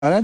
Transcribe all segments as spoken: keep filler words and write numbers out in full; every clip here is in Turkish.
Yani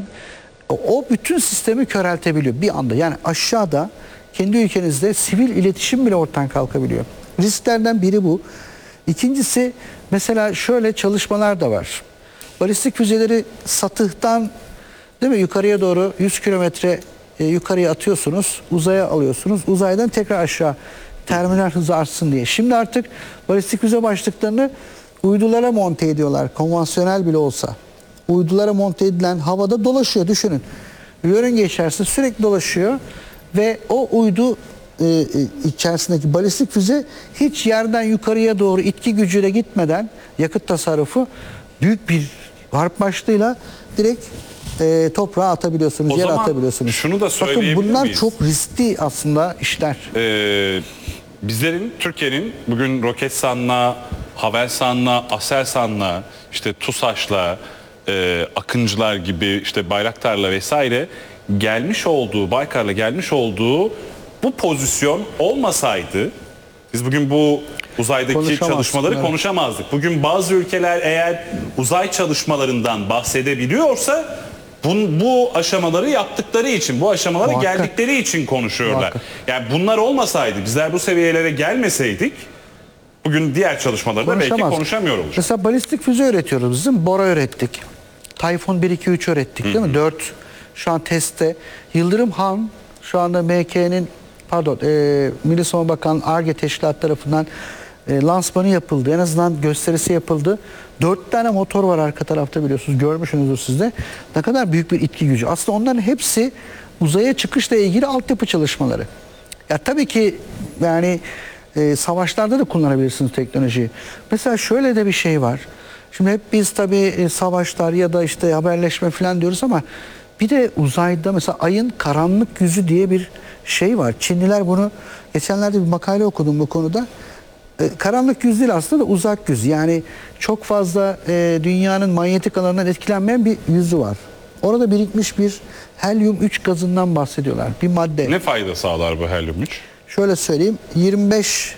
o bütün sistemi köreltebiliyor bir anda. Yani aşağıda kendi ülkenizde sivil iletişim bile ortadan kalkabiliyor. Risklerden biri bu. İkincisi mesela şöyle çalışmalar da var. Balistik füzeleri satıhtan değil mi yukarıya doğru yüz kilometre e, yukarıya atıyorsunuz, uzaya alıyorsunuz. Uzaydan tekrar aşağı terminal hızı artsın diye. Şimdi artık balistik füze başlıklarını uydulara monte ediyorlar. Konvansiyonel bile olsa. Uydulara monte edilen havada dolaşıyor, düşünün. Yörünge içerisinde sürekli dolaşıyor ve o uydu e, içerisindeki balistik füze hiç yerden yukarıya doğru itki gücüyle gitmeden yakıt tasarrufu büyük bir harp başlığıyla direkt e, toprağa atabiliyorsunuz, o yere zaman atabiliyorsunuz. Şunu da söyleyebilir Bakın bunlar miyiz? çok riskli aslında işler. Ee, bizlerin, Türkiye'nin bugün Roketsan'la, Havelsan'la, Aselsan'la, işte TUSAŞ'la, e, Akıncılar gibi, işte Bayraktar'la vesaire gelmiş olduğu, Baykar'la gelmiş olduğu bu pozisyon olmasaydı biz bugün bu uzaydaki çalışmaları evet. konuşamazdık. Bugün bazı ülkeler eğer uzay çalışmalarından bahsedebiliyorsa bu, bu aşamaları yaptıkları için, bu aşamalara Muhakkak. geldikleri için konuşuyorlar. Muhakkak. Yani bunlar olmasaydı, bizler bu seviyelere gelmeseydik bugün diğer çalışmalarda belki konuşamıyor olacak. Mesela balistik füze üretiyoruz bizim. Bora ürettik. Tayfun bir iki üç ürettik değil mi? dört şu an testte. Yıldırım Han şu anda M K'nin pardon e, Milli Savunma Bakanlığı Ar-Ge Teşkilatı tarafından e, lansmanı yapıldı. En azından gösterisi yapıldı. Dört tane motor var arka tarafta biliyorsunuz. Görmüşsünüzdür siz de. Ne kadar büyük bir itki gücü. Aslında onların hepsi uzaya çıkışla ilgili altyapı çalışmaları. Ya tabii ki yani e, savaşlarda da kullanabilirsiniz teknolojiyi. Mesela şöyle de bir şey var. Şimdi hep biz tabii e, savaşlar ya da işte haberleşme falan diyoruz ama bir de uzayda mesela ayın karanlık yüzü diye bir şey var. Çinliler bunu geçenlerde bir makale okudum bu konuda. E, karanlık yüz değil aslında da uzak yüz. Yani çok fazla e, dünyanın manyetik alanından etkilenmeyen bir yüzü var. Orada birikmiş bir helyum üç gazından bahsediyorlar. Bir madde. Ne fayda sağlar bu helyum üç? Şöyle söyleyeyim, yirmi beş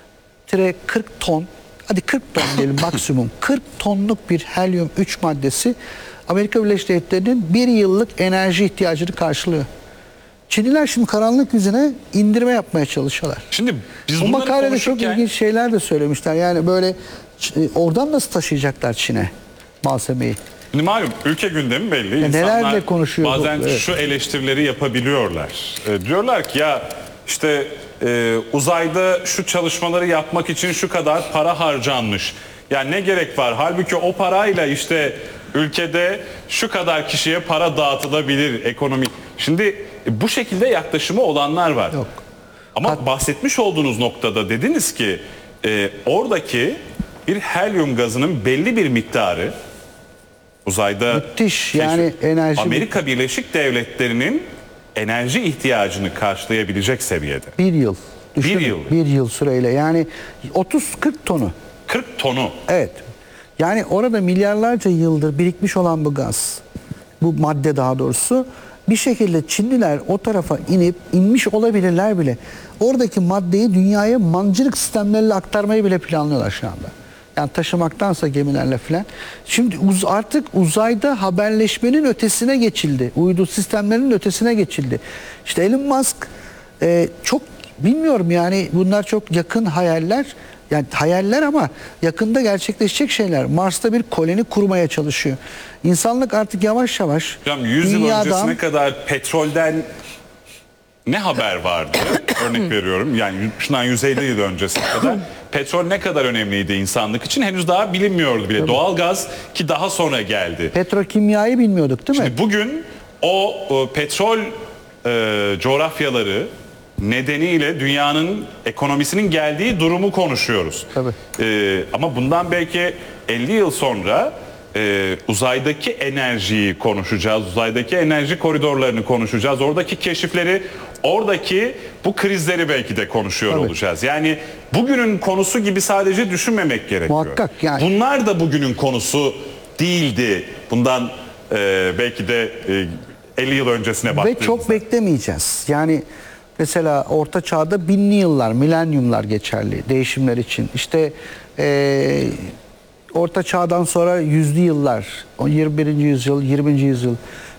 kırk ton, hadi kırk ton diyelim maksimum, kırk tonluk bir helyum üç maddesi Amerika Birleşik Devletleri'nin bir yıllık enerji ihtiyacını karşılıyor. Çinliler şimdi karanlık yüzüne indirme yapmaya çalışıyorlar. Şimdi biz bu bunları makalede konuşurken... çok ilginç şeyler de söylemişler. Yani böyle oradan nasıl taşıyacaklar Çin'e malzemeyi? Şimdi malum ülke gündemi belli. Ya İnsanlar nelerle konuşuyor bazen bu? Evet. şu eleştirileri yapabiliyorlar. E, diyorlar ki ya işte e, uzayda şu çalışmaları yapmak için şu kadar para harcanmış. Ya ne gerek var? Halbuki o parayla işte ülkede şu kadar kişiye para dağıtılabilir ekonomi. Şimdi e, bu şekilde yaklaşımı olanlar var. Yok. Ama Hat bahsetmiş olduğunuz noktada dediniz ki e, oradaki bir helyum gazının belli bir miktarı uzayda müthiş yani enerji. Amerika Birleşik Devletleri'nin enerji ihtiyacını karşılayabilecek seviyede. Bir yıl. Düşünün, bir yıl. Bir yıl süreyle yani otuz kırk tonu. kırk tonu. Evet. Yani orada milyarlarca yıldır birikmiş olan bu gaz, bu madde daha doğrusu bir şekilde Çinliler o tarafa inip inmiş olabilirler bile. Oradaki maddeyi dünyaya mancınık sistemleriyle aktarmayı bile planlıyorlar şu anda. Yani taşımaktansa gemilerle falan. Şimdi uz, artık uzayda haberleşmenin ötesine geçildi. Uydu sistemlerinin ötesine geçildi. İşte Elon Musk e, çok bilmiyorum yani bunlar çok yakın hayaller. Yani hayaller ama yakında gerçekleşecek şeyler. Mars'ta bir koloni kurmaya çalışıyor. İnsanlık artık yavaş yavaş Hocam yüz yıl dünyadan... öncesine kadar petrolden ne haber vardı? Örnek veriyorum. Yani şundan yüz elli yıl öncesine kadar petrol ne kadar önemliydi insanlık için henüz daha bilinmiyordu bile. Doğalgaz ki daha sonra geldi. Petrokimyayı bilmiyorduk değil mi? Şimdi bugün o, o petrol e, coğrafyaları nedeniyle dünyanın ekonomisinin geldiği durumu konuşuyoruz. Tabii. Ee, ama bundan belki elli yıl sonra e, uzaydaki enerjiyi konuşacağız. Uzaydaki enerji koridorlarını konuşacağız. Oradaki keşifleri, oradaki bu krizleri belki de konuşuyor Tabii. olacağız. Yani bugünün konusu gibi sadece düşünmemek gerekiyor. Muhakkak yani. Bunlar da bugünün konusu değildi. Bundan e, belki de e, elli yıl öncesine baktığımızda. Ve çok beklemeyeceğiz. Yani mesela Orta Çağ'da binli yıllar, milenyumlar geçerli değişimler için. İşte e, Orta Çağ'dan sonra yüzlü yıllar, o yirmi birinci yüzyıl, yirminci yüzyıl